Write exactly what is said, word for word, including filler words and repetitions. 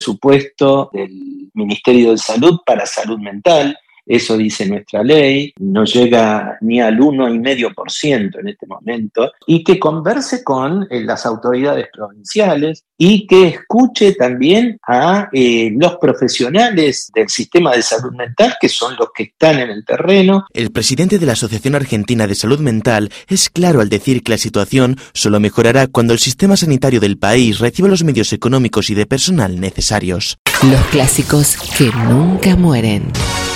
presupuesto del Ministerio de Salud para salud mental. Eso dice nuestra ley, no llega ni al uno coma cinco por ciento en este momento, y que converse con eh, las autoridades provinciales y que escuche también a eh, los profesionales del sistema de salud mental, que son los que están en el terreno. El presidente de la Asociación Argentina de Salud Mental es claro al decir que la situación solo mejorará cuando el sistema sanitario del país reciba los medios económicos y de personal necesarios. Los clásicos que nunca mueren.